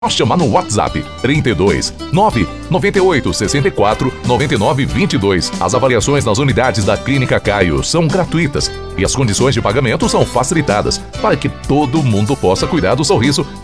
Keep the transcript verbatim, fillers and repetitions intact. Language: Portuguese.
chamar no WhatsApp trinta e dois, nove nove oito, sessenta e quatro, noventa e nove, vinte e dois. As avaliações nas unidades da Clínica Caio são gratuitas e as condições de pagamento são facilitadas para que todo mundo possa cuidar do sorriso